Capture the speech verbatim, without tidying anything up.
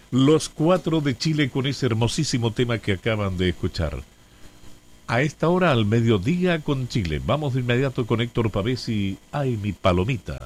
Los Cuatro de Chile con ese hermosísimo tema que acaban de escuchar. A esta hora al mediodía con Chile. Vamos de inmediato con Héctor Pavés y Ay, mi palomita.